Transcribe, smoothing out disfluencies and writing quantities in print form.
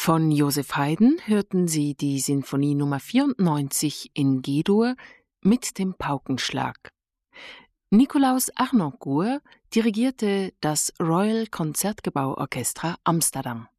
Von Joseph Haydn hörten Sie die Sinfonie Nummer 94 in G-Dur mit dem Paukenschlag. Nicolaus Harnoncourt dirigierte das Royal Concertgebouw Orchestra Amsterdam.